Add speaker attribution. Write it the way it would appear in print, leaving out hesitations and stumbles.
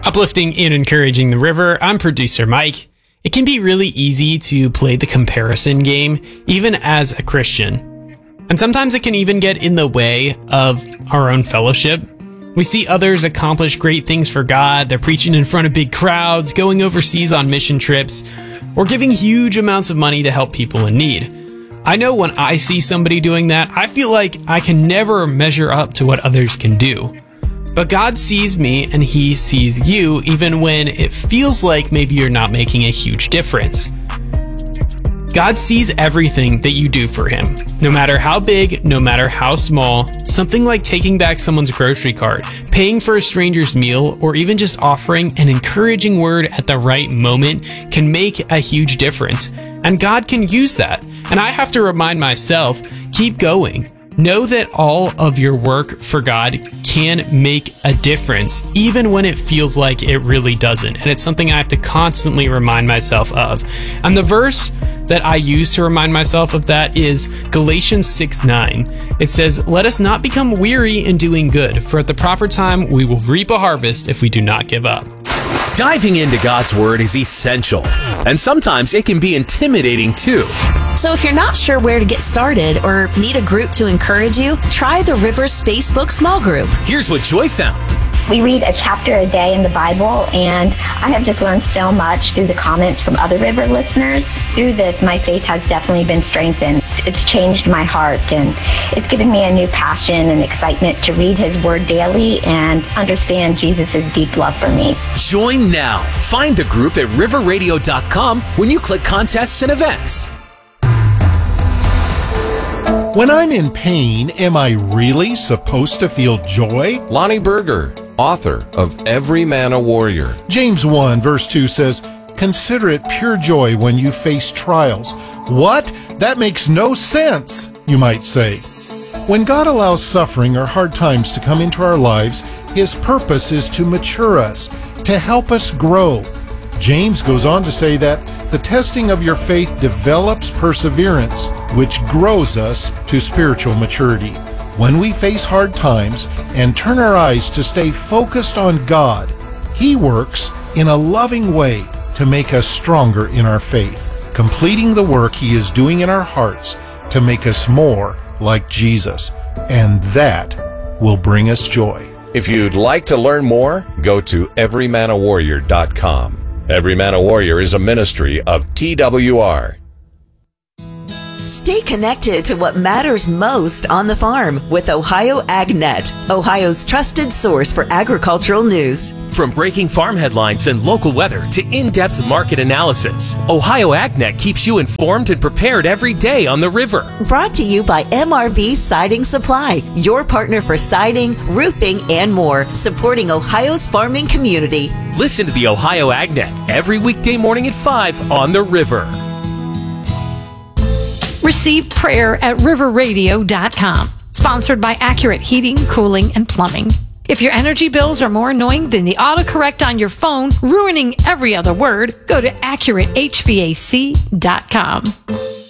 Speaker 1: Uplifting and encouraging the river, I'm producer Mike. It can be really easy to play the comparison game, even as a Christian. And sometimes it can even get in the way of our own fellowship. We see others accomplish great things for God. They're preaching in front of big crowds, going overseas on mission trips, or giving huge amounts of money to help people in need. I know when I see somebody doing that, I feel like I can never measure up to what others can do. But God sees me and He sees you, even when it feels like maybe you're not making a huge difference. God sees everything that you do for Him. No matter how big, no matter how small, something like taking back someone's grocery cart, paying for a stranger's meal, or even just offering an encouraging word at the right moment can make a huge difference. And God can use that. And I have to remind myself, keep going. Know that all of your work for God can make a difference, even when it feels like it really doesn't. And it's something I have to constantly remind myself of. And the verse that I use to remind myself of that is Galatians 6:9. It says, "Let us not become weary in doing good, for at the proper time we will reap a harvest if we do not give up."
Speaker 2: Diving into God's Word is essential, and sometimes it can be intimidating too.
Speaker 3: So if you're not sure where to get started or need a group to encourage you, try the Rivers Facebook small group.
Speaker 2: Here's what Joy found.
Speaker 4: We read a chapter a day in the Bible, and I have just learned so much through the comments from other River listeners. Through this, my faith has definitely been strengthened. It's changed my heart, and it's given me a new passion and excitement to read His Word daily and understand Jesus' deep love for me.
Speaker 2: Join now. Find the group at riverradio.com when you click contests and events.
Speaker 5: When I'm in pain, am I really supposed to feel joy?
Speaker 6: Lonnie Berger, author of Every Man a Warrior.
Speaker 5: James 1 verse 2 says, "Consider it pure joy when you face trials." What? That makes no sense, you might say. When God allows suffering or hard times to come into our lives, His purpose is to mature us, to help us grow. James goes on to say that the testing of your faith develops perseverance, which grows us to spiritual maturity. When we face hard times and turn our eyes to stay focused on God, He works in a loving way to make us stronger in our faith, completing the work He is doing in our hearts to make us more like Jesus. And that will bring us joy.
Speaker 6: If you'd like to learn more, go to everymanawarrior.com. Every Man a Warrior is a ministry of TWR.
Speaker 3: Stay connected to what matters most on the farm with Ohio AgNet, Ohio's trusted source for agricultural news.
Speaker 2: From breaking farm headlines and local weather to in-depth market analysis, Ohio AgNet keeps you informed and prepared every day on the river.
Speaker 3: Brought to you by MRV Siding Supply, your partner for siding, roofing, and more, supporting Ohio's farming community.
Speaker 2: Listen to the Ohio AgNet every weekday morning at 5 on the river.
Speaker 7: Receive prayer at riverradio.com. Sponsored by Accurate Heating, Cooling, and Plumbing. If your energy bills are more annoying than the autocorrect on your phone, ruining every other word, go to AccurateHVAC.com.